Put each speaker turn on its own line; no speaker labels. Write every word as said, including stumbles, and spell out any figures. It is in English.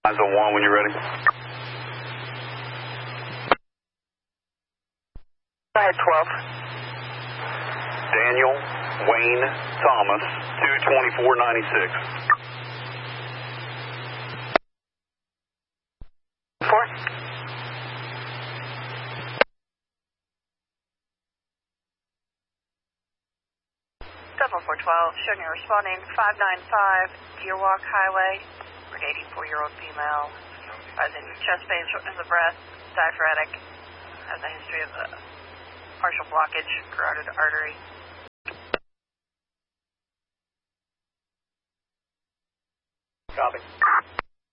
nine oh one when you're ready.
I had twelve.
Daniel Wayne Thomas, two twenty-four ninety-six.
Four.
seven four twelve, showing you responding five nine five, Deer Walk Highway, for an eighty-four-year-old female, rising chest pain, shortness of breath, diaphoretic, has a history of a partial blockage, carotid artery.